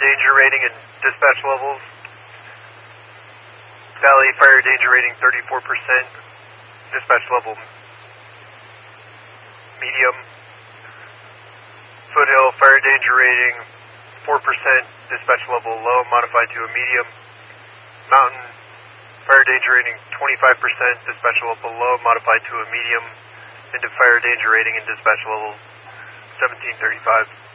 danger rating and dispatch levels. Valley fire danger rating 34%, dispatch level medium. Foothill fire danger rating 4%, dispatch level low, modified to a medium. Mountain fire danger rating 25%, dispatch level low, modified to a medium. Into fire danger rating and dispatch level 1735.